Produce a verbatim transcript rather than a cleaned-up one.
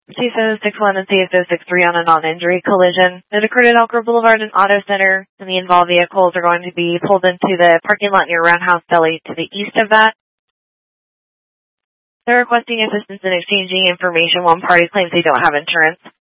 C S O six one and C S O six three on a non-injury collision that occurred at Elker Boulevard and Auto Center, and the involved vehicles are going to be pulled into the parking lot near Roundhouse Deli to the east of that. They're requesting assistance in exchanging information. One party claims they don't have insurance.